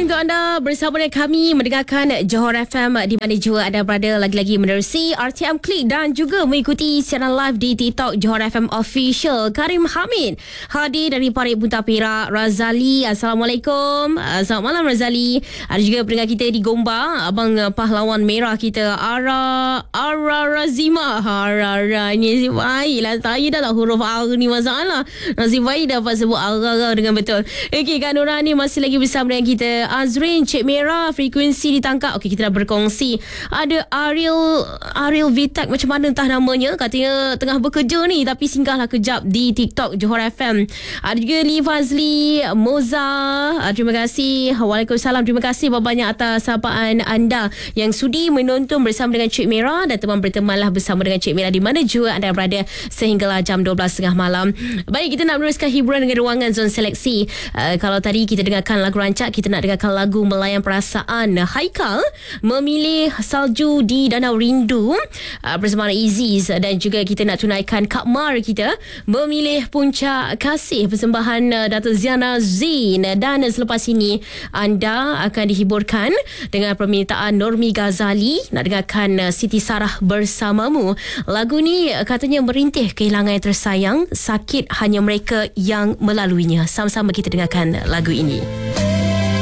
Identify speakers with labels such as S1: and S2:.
S1: pagi untuk anda bersama dengan kami mendengarkan Johor FM di mana jua anda berada, lagi-lagi menerusi RTM Klik dan juga mengikuti siaran live di TikTok Johor FM Official. Karim Hamid hadir dari Parit Bunta Perak. Razali, Assalamualaikum. Selamat malam Razali. Ada juga pendengar kita di Gombang, abang pahlawan merah kita Ara Razima. Ara ni baiklah, saya dah lah huruf A ni masalah. Nasib baik dapat sebut Ara dengan betul. Okey, Kak Nora ni masih lagi bersama dengan kita. Azrin, Cik Merah, frekuensi ditangkap. Okey, kita dah berkongsi. Ada Ariel Vitak, macam mana entah namanya, katanya tengah bekerja ni tapi singgahlah kejap di TikTok Johor FM. Ada juga Lee Fazli, Moza, terima kasih. Waalaikumsalam, terima kasih banyak atas sapaan anda yang sudi menonton bersama dengan Cik Merah dan teman bertemanlah bersama dengan Cik Merah di mana jua anda berada sehinggalah jam 12.30 malam. Baik, kita nak meneruskan hiburan dengan ruangan zon seleksi. Kalau tadi kita dengarkan lagu rancak, kita nak dengarkan lagu Melayan Perasaan. Haikal memilih Salju di Danau Rindu bersama Iziz, dan juga kita nak tunaikan Kak Mar kita memilih Puncak Kasih persembahan Dato' Ziana Zain, dan selepas ini anda akan dihiburkan dengan permintaan Normi Ghazali, nak dengarkan Siti Sarah Bersamamu. Lagu ni katanya merintih kehilangan yang tersayang, sakit hanya mereka yang melaluinya. Sama-sama kita dengarkan lagu ini.